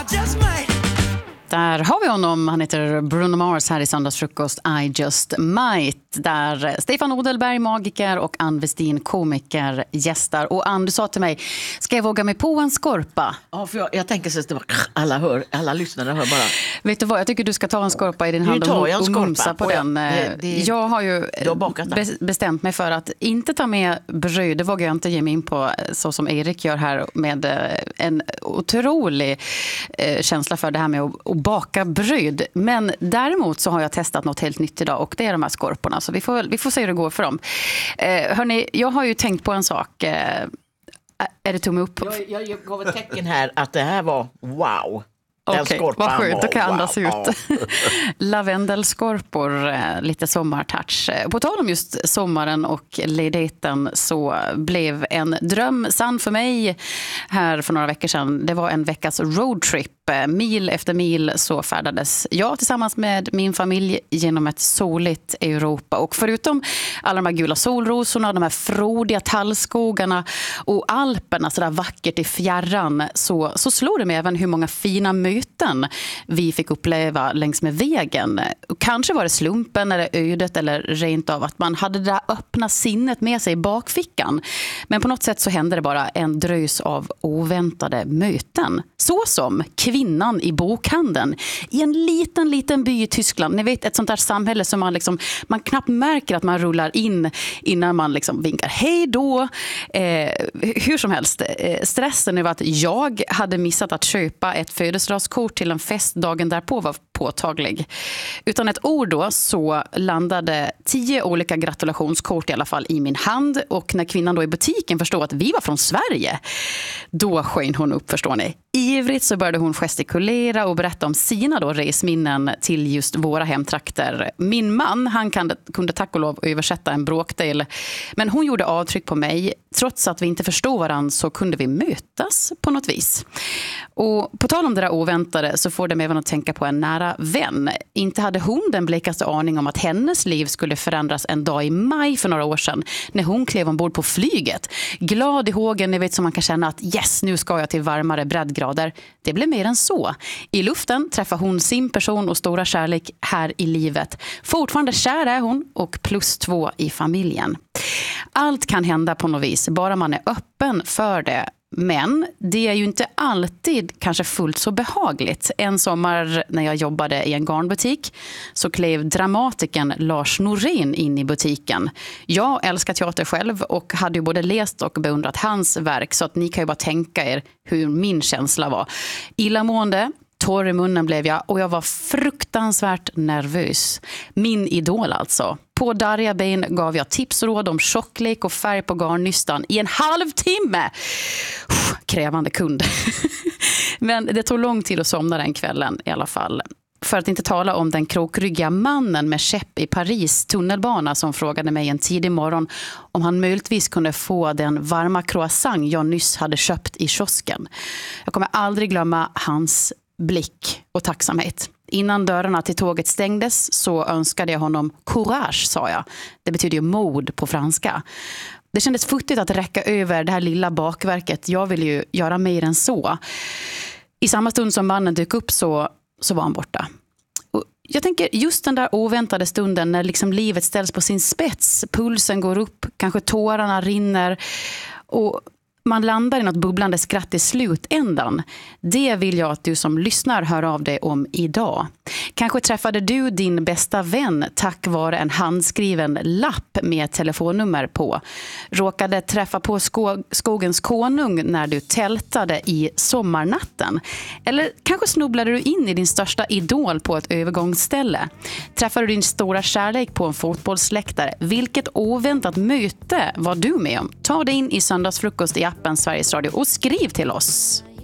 just might. Där har vi honom, han heter Bruno Mars här i Söndagsfrukost, I Just Might. Där Stefan Odelberg, magiker, och Ann Westin, komiker, gästar. Och Ann, du sa till mig, ska jag våga mig på en skorpa? Ja, för jag tänker så att det var, alla lyssnare hör bara. Vet du vad, jag tycker du ska ta en skorpa i din hand och mumsa på den. Jag har ju bestämt mig för att inte ta med bröd. Det vågar jag inte ge mig in på så som Erik gör här, med en otrolig känsla för det här med att baka bröd. Men däremot så har jag testat något helt nytt idag, och det är de här skorporna. Så vi får se hur det går för dem. Hörrni, jag har ju tänkt på en sak. Är det tumme upp? Jag gav ett tecken här att det här var wow. Okej, vad skönt, då kan jag andas ut. Lavendelskorpor, lite sommartouch. På tal om just sommaren och ledigheten, så blev en dröm sann för mig här för några veckor sedan. Det var en veckas roadtrip. Mil efter mil så färdades jag tillsammans med min familj genom ett soligt Europa. Och förutom alla de här gula solrosorna, de här frodiga tallskogarna och Alperna så där vackert i fjärran, så slår det mig även hur många fina möten vi fick uppleva längs med vägen. Kanske var det slumpen eller ödet, eller rent av att man hade det där öppna sinnet med sig i bakfickan. Men på något sätt så hände det bara en drös av oväntade möten. Så som kvinnan i bokhandeln i en liten by i Tyskland. Ni vet, ett sånt där samhälle som man knappt märker att man rullar in innan man vinkar hej då. Hur som helst, stressen över att jag hade missat att köpa ett födelsedagskort till en fest dagen därpå var påtaglig. Utan ett ord då så landade 10 olika gratulationskort i alla fall i min hand, och när kvinnan då i butiken förstod att vi var från Sverige, då sken hon upp, förstår ni. Ivrigt så började hon gestikulera och berätta om sina då resminnen till just våra hemtrakter. Min man, han kunde tack och lov översätta en bråkdel, men hon gjorde avtryck på mig. Trots att vi inte förstod varandra så kunde vi mötas på något vis. Och på tal om det där oväntade så får det mig även att tänka på en nära vän. Inte hade hon den blekaste aning om att hennes liv skulle förändras en dag i maj för några år sedan, när hon klev ombord på flyget. Glad i hågen, ni vet, som man kan känna att yes, nu ska jag till varmare breddgrader. Det blev mer än så. I luften träffar hon sin person och stora kärlek här i livet. Fortfarande kär är hon, och +2 i familjen. Allt kan hända på något vis, bara man är öppen för det. Men det är ju inte alltid kanske fullt så behagligt. En sommar när jag jobbade i en garnbutik så klev dramatikern Lars Norén in i butiken. Jag älskar teater själv och hade ju både läst och beundrat hans verk, så att ni kan ju bara tänka er hur min känsla var. Illamående, torr i munnen blev jag, och jag var fruktansvärt nervös. Min idol alltså. På darriga ben gav jag tips och råd om tjocklek och färg på garnnystan i en halvtimme. Krävande kund. Men det tog lång tid att somna den kvällen i alla fall. För att inte tala om den krokryggiga mannen med käpp i Paris tunnelbana som frågade mig en tidig morgon om han möjligtvis kunde få den varma croissant jag nyss hade köpt i kiosken. Jag kommer aldrig glömma hans blick och tacksamhet. Innan dörrarna till tåget stängdes så önskade jag honom courage, sa jag. Det betyder ju mod på franska. Det kändes futtigt att räcka över det här lilla bakverket. Jag ville ju göra mer än så. I samma stund som mannen dök upp så var han borta. Och jag tänker just den där oväntade stunden när livet ställs på sin spets. Pulsen går upp, kanske tårarna rinner och man landar i något bubblande skratt i slutändan. Det vill jag att du som lyssnar hör av dig om idag. Kanske träffade du din bästa vän tack vare en handskriven lapp med telefonnummer på. Råkade träffa på skogens konung när du tältade i sommarnatten. Eller kanske snubblade du in i din största idol på ett övergångsställe. Träffade du din stora kärlek på en fotbollsläktare. Vilket oväntat möte var du med om? Ta dig in i Söndagsfrukost i appen Sveriges Radio och skriv till oss.